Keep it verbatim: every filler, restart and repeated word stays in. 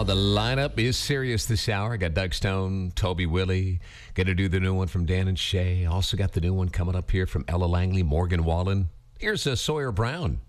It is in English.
the lineup is serious this hour. I got Doug Stone, Toby Willie. Going to do the new one from Dan and Shay. Also got the new one coming up here from Ella Langley, Morgan Wallen. Here's uh, Sawyer Brown.